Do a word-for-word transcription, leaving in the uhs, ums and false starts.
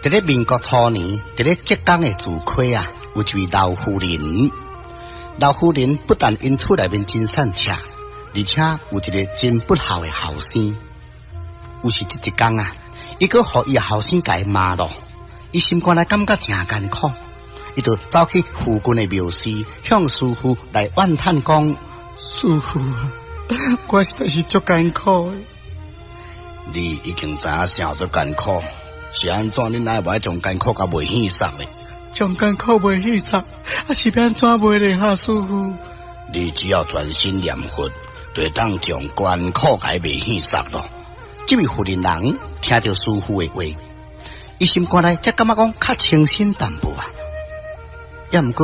伫咧民国初年，伫咧浙江的自亏啊，有一位老妇人。老妇人不但因厝内面真善车，而且有一个真不孝的后生。有时这一天啊，伊个互伊后生甲伊骂咯，伊心肝内感觉真艰苦，伊就走去附近的庙寺，向师傅来怨叹讲：师傅啊，我实在是足艰苦的。你已经知影啥足艰苦，是安怎？你哪会将艰苦甲袂现实呢？将艰苦袂现实，啊是要安怎袂咧哈师傅？你只要专心念佛，就当将艰苦甲袂现实咯。这位妇人人听到师傅的话，伊心肝内才感觉讲较清新淡薄啊，也毋过。